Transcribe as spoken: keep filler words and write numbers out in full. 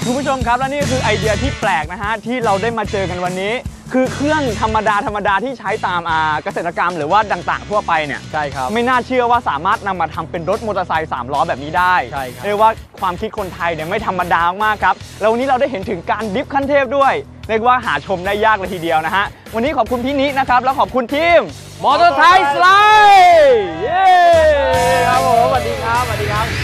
คุณผู้ชมครับและนี่ก็คือไอเดียที่แปลกนะฮะที่เราได้มาเจอกันวันนี้คือเครื่องธรรมดาธรรมดาที่ใช้ตามอ่าเกษตรกรรมหรือว่าต่างๆทั่วไปเนี่ยใช่ครับไม่น่าเชื่อว่าสามารถนำมาทำเป็นรถมอเตอร์ไซค์สามล้อแบบนี้ได้ใช่ครับเรียกว่าความคิดคนไทยเนี่ยไม่ธรรมดามากครับแล้ววันนี้เราได้เห็นถึงการดริฟท์ขั้นเทพด้วยเรียกว่าหาชมได้ยากเลยทีเดียวนะฮะวันนี้ขอบคุณพี่นินะครับแล้วขอบคุณทีมมอเตอร์ไซค์สไลด์เย้ครับผมสวัสดีครับสวัสดีครับ